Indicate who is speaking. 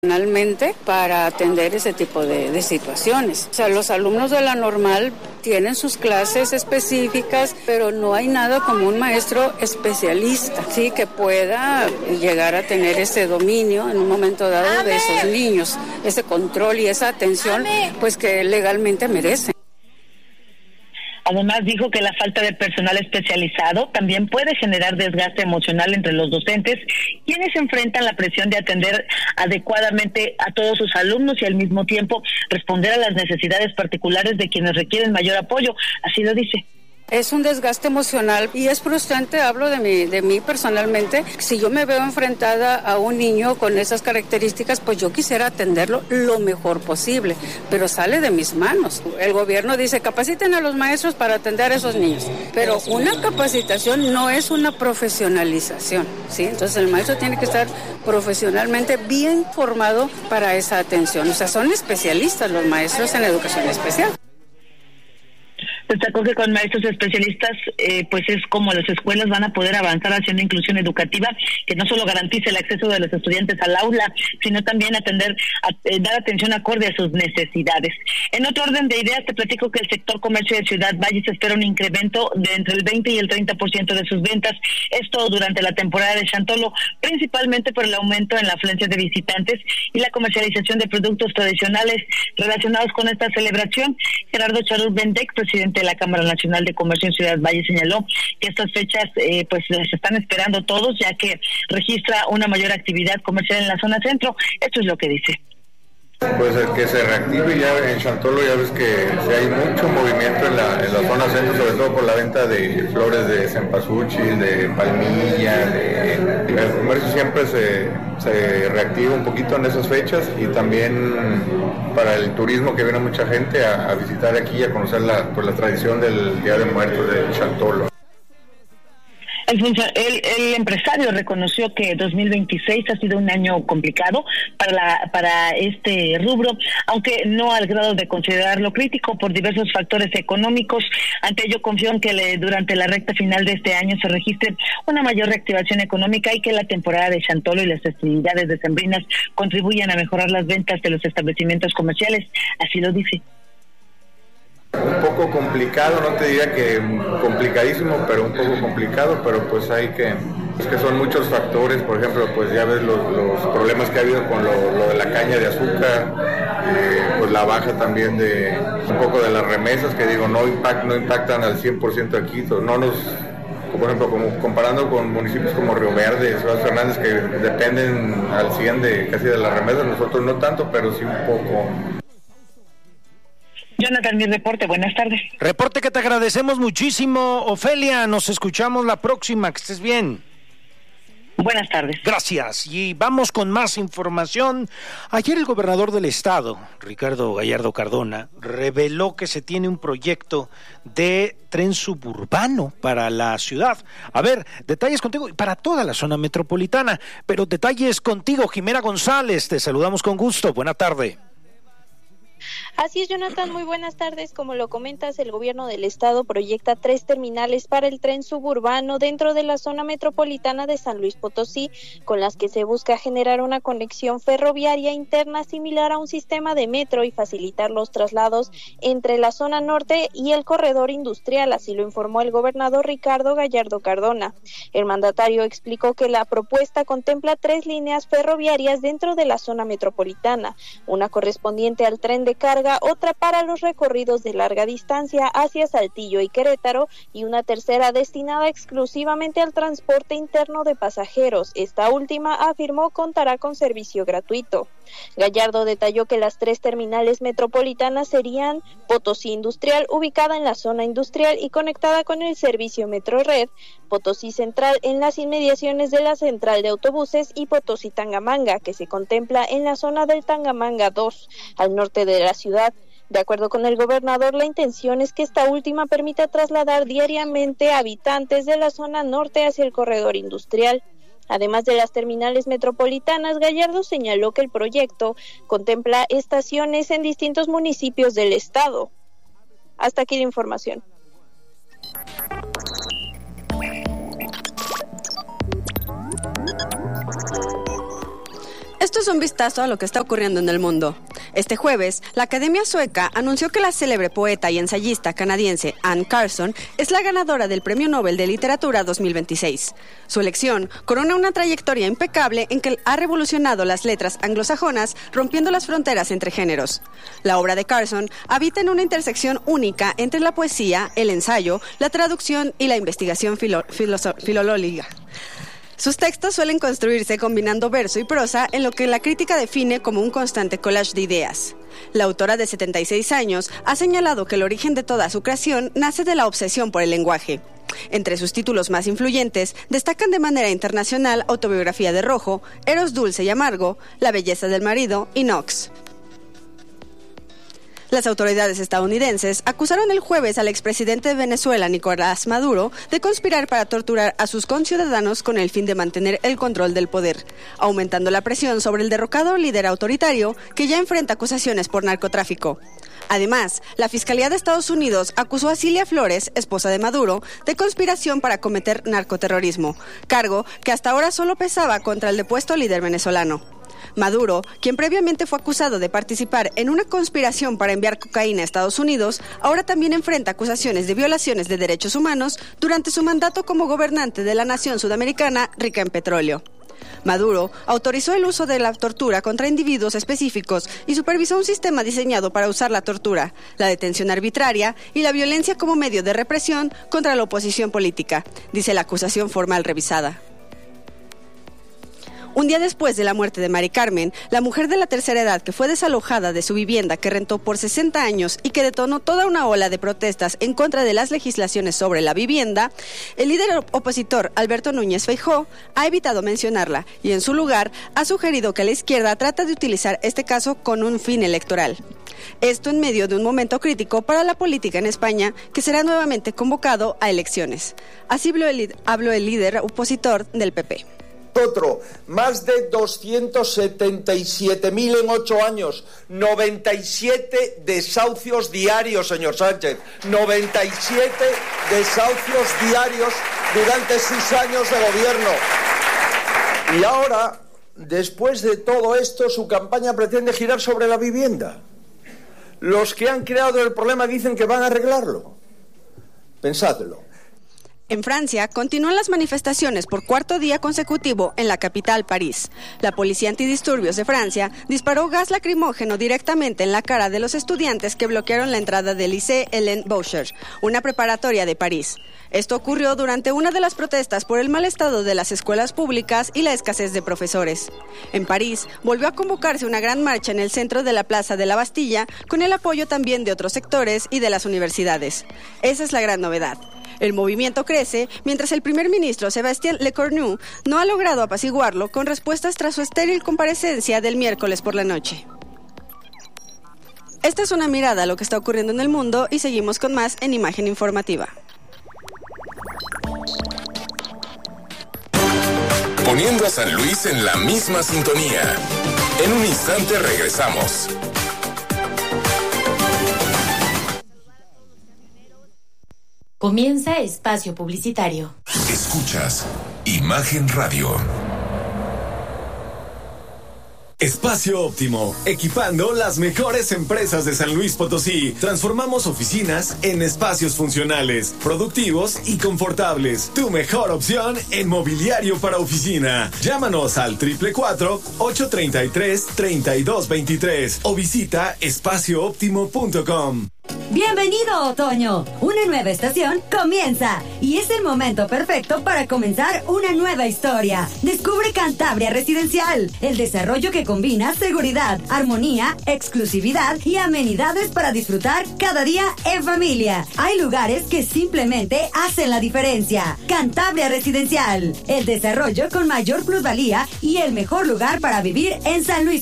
Speaker 1: para atender ese tipo de situaciones. O sea, los alumnos de la normal tienen sus clases específicas, pero no hay nada como un maestro especialista, sí, que pueda llegar a tener ese dominio en un momento dado de esos niños, ese control y esa atención, pues que legalmente merecen.
Speaker 2: Además, dijo que la falta de personal especializado también puede generar desgaste emocional entre los docentes, quienes enfrentan la presión de atender adecuadamente a todos sus alumnos y al mismo tiempo responder a las necesidades particulares de quienes requieren mayor apoyo. Así lo dice.
Speaker 1: Es un desgaste emocional y es frustrante, hablo de mí personalmente. Si yo me veo enfrentada a un niño con esas características, pues yo quisiera atenderlo lo mejor posible, pero sale de mis manos. El gobierno dice, capaciten a los maestros para atender a esos niños, pero una capacitación no es una profesionalización, ¿sí? Entonces el maestro tiene que estar profesionalmente bien formado para esa atención. O sea, son especialistas los maestros en educación especial.
Speaker 2: Destacó que con maestros especialistas, pues es como las escuelas van a poder avanzar hacia una inclusión educativa que no solo garantice el acceso de los estudiantes al aula, sino también dar atención acorde a sus necesidades. En otro orden de ideas, te platico que el sector comercio de Ciudad Valles espera un incremento de entre el 20 y el 30% de sus ventas, esto durante la temporada de Chantolo, principalmente por el aumento en la afluencia de visitantes y la comercialización de productos tradicionales relacionados con esta celebración. Gerardo Charur Bendec, presidente de la Cámara Nacional de Comercio en Ciudad Valles, señaló que estas fechas pues las están esperando todos, ya que registra una mayor actividad comercial en la zona centro. Esto es lo que dice.
Speaker 3: Pues el que se reactive ya en Chantolo, ya ves que hay mucho movimiento en la zona centro, sobre todo por la venta de flores de cempasúchil, de palmilla, el comercio siempre se reactiva un poquito en esas fechas y también para el turismo que viene mucha gente a visitar aquí y a conocer la tradición del Día de Muertos de Chantolo.
Speaker 2: El empresario reconoció que 2026 ha sido un año complicado para este rubro, aunque no al grado de considerarlo crítico por diversos factores económicos. Ante ello, confió en que durante la recta final de este año se registre una mayor reactivación económica y que la temporada de Chantolo y las festividades decembrinas contribuyan a mejorar las ventas de los establecimientos comerciales. Así lo dice.
Speaker 3: Un poco complicado, no te diría que complicadísimo, pero un poco complicado, pero pues es que son muchos factores. Por ejemplo, pues ya ves los problemas que ha habido con lo de la caña de azúcar, pues la baja también de un poco de las remesas, que digo, no impactan al 100% aquí, por ejemplo, como comparando con municipios como Río Verde, Ciudad Fernández, que dependen al 100 casi de las remesas, nosotros no tanto, pero sí un poco.
Speaker 2: Jonathan, mi reporte, buenas tardes.
Speaker 4: Reporte que te agradecemos muchísimo, Ofelia, nos escuchamos la próxima, que estés bien.
Speaker 2: Buenas tardes.
Speaker 4: Gracias, y vamos con más información. Ayer el gobernador del estado, Ricardo Gallardo Cardona, reveló que se tiene un proyecto de tren suburbano para la ciudad. A ver, detalles contigo, para toda la zona metropolitana, pero detalles contigo, Jimena González, te saludamos con gusto, buena tarde.
Speaker 5: Así es, Jonathan, muy buenas tardes. Como lo comentas, el gobierno del estado proyecta 3 terminales para el tren suburbano dentro de la zona metropolitana de San Luis Potosí, con las que se busca generar una conexión ferroviaria interna similar a un sistema de metro y facilitar los traslados entre la zona norte y el corredor industrial, así lo informó el gobernador Ricardo Gallardo Cardona. El mandatario explicó que la propuesta contempla 3 líneas ferroviarias dentro de la zona metropolitana, una correspondiente al tren de carga, otra para los recorridos de larga distancia hacia Saltillo y Querétaro y una tercera destinada exclusivamente al transporte interno de pasajeros. Esta última, afirmó, contará con servicio gratuito. Gallardo detalló que las 3 terminales metropolitanas serían Potosí Industrial, ubicada en la zona industrial y conectada con el servicio Metrored, Potosí Central en las inmediaciones de la central de autobuses y Potosí Tangamanga, que se contempla en la zona del Tangamanga 2, al norte de la ciudad. De acuerdo con el gobernador, la intención es que esta última permita trasladar diariamente habitantes de la zona norte hacia el corredor industrial. Además de las terminales metropolitanas, Gallardo señaló que el proyecto contempla estaciones en distintos municipios del estado. Hasta aquí la información.
Speaker 6: Esto es un vistazo a lo que está ocurriendo en el mundo. Este jueves, la Academia Sueca anunció que la célebre poeta y ensayista canadiense Anne Carson es la ganadora del Premio Nobel de Literatura 2026. Su elección corona una trayectoria impecable en que ha revolucionado las letras anglosajonas, rompiendo las fronteras entre géneros. La obra de Carson habita en una intersección única entre la poesía, el ensayo, la traducción y la investigación filológica. Sus textos suelen construirse combinando verso y prosa en lo que la crítica define como un constante collage de ideas. La autora de 76 años ha señalado que el origen de toda su creación nace de la obsesión por el lenguaje. Entre sus títulos más influyentes destacan de manera internacional Autobiografía de Rojo, Eros dulce y amargo, La belleza del marido y Knox. Las autoridades estadounidenses acusaron el jueves al expresidente de Venezuela, Nicolás Maduro, de conspirar para torturar a sus conciudadanos con el fin de mantener el control del poder, aumentando la presión sobre el derrocado líder autoritario que ya enfrenta acusaciones por narcotráfico. Además, la Fiscalía de Estados Unidos acusó a Cilia Flores, esposa de Maduro, de conspiración para cometer narcoterrorismo, cargo que hasta ahora solo pesaba contra el depuesto líder venezolano. Maduro, quien previamente fue acusado de participar en una conspiración para enviar cocaína a Estados Unidos, ahora también enfrenta acusaciones de violaciones de derechos humanos durante su mandato como gobernante de la nación sudamericana rica en petróleo. Maduro autorizó el uso de la tortura contra individuos específicos y supervisó un sistema diseñado para usar la tortura, la detención arbitraria y la violencia como medio de represión contra la oposición política, dice la acusación formal revisada. Un día después de la muerte de Mari Carmen, la mujer de la tercera edad que fue desalojada de su vivienda que rentó por 60 años y que detonó toda una ola de protestas en contra de las legislaciones sobre la vivienda, el líder opositor Alberto Núñez Feijóo ha evitado mencionarla y en su lugar ha sugerido que la izquierda trata de utilizar este caso con un fin electoral. Esto en medio de un momento crítico para la política en España, que será nuevamente convocado a elecciones. Así habló el líder opositor del PP.
Speaker 7: Más de 277.000 en 8 años, 97 desahucios diarios, señor Sánchez, 97 desahucios diarios durante 6 años de gobierno. Y ahora, después de todo esto, su campaña pretende girar sobre la vivienda. Los que han creado el problema dicen que van a arreglarlo. Pensadlo.
Speaker 6: En Francia, continúan las manifestaciones por cuarto día consecutivo en la capital, París. La policía antidisturbios de Francia disparó gas lacrimógeno directamente en la cara de los estudiantes que bloquearon la entrada del Lycée Hélène Boucher, una preparatoria de París. Esto ocurrió durante una de las protestas por el mal estado de las escuelas públicas y la escasez de profesores. En París, volvió a convocarse una gran marcha en el centro de la Plaza de la Bastilla, con el apoyo también de otros sectores y de las universidades. Esa es la gran novedad. El movimiento crece mientras el primer ministro Sébastien Lecornu no ha logrado apaciguarlo con respuestas tras su estéril comparecencia del miércoles por la noche. Esta es una mirada a lo que está ocurriendo en el mundo y seguimos con más en Imagen Informativa.
Speaker 8: Poniendo a San Luis en la misma sintonía. En un instante regresamos.
Speaker 9: Comienza espacio publicitario.
Speaker 8: Escuchas Imagen Radio.
Speaker 10: Espacio Óptimo, equipando las mejores empresas de San Luis Potosí. Transformamos oficinas en espacios funcionales, productivos y confortables. Tu mejor opción en mobiliario para oficina. Llámanos al 444-833-3223 o visita espaciooptimo.com.
Speaker 11: Bienvenido otoño, una nueva estación comienza y es el momento perfecto para comenzar una nueva historia. Descubre Cantabria Residencial, el desarrollo que combina seguridad, armonía, exclusividad y amenidades para disfrutar cada día en familia. Hay lugares que simplemente hacen la diferencia. Cantabria Residencial, el desarrollo con mayor plusvalía y el mejor lugar para vivir en San Luis